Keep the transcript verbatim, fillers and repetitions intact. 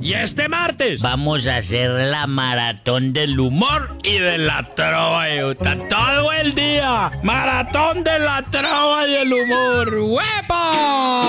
Y este martes vamos a hacer la maratón del humor y de la trova, Jota. Todo el día. Maratón de la trova y el humor. ¡Huepa!